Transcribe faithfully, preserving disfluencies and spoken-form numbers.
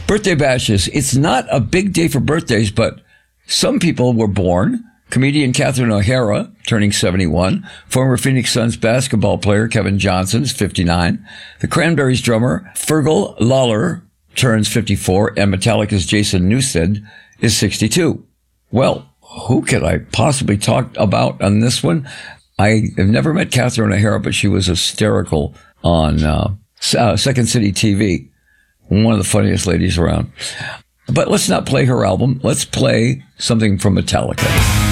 Birthday bashes. It's not a big day for birthdays, but some people were born. Comedian Catherine O'Hara, turning seventy-one. Former Phoenix Suns basketball player Kevin Johnson is fifty-nine. The Cranberries drummer Fergal Lawler turns fifty-four. And Metallica's Jason Newsted is sixty-two. Well, who could I possibly talk about on this one? I have never met Catherine O'Hara, but she was hysterical on uh, uh, Second City T V. One of the funniest ladies around. But let's not play her album. Let's play something from Metallica.